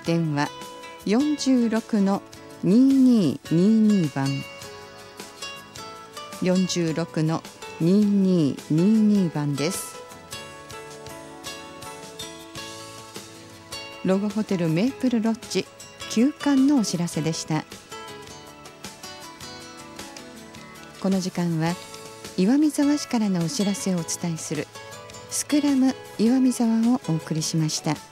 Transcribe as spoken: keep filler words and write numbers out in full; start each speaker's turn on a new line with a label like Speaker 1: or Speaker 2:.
Speaker 1: 電話 よんろくのににーにーにー 番 よんろくのににーにーにー 番です。ロゴホテルメープルロッジ休館のお知らせでした。この時間は岩見沢市からのお知らせをお伝えするスクラム岩見沢をお送りしました。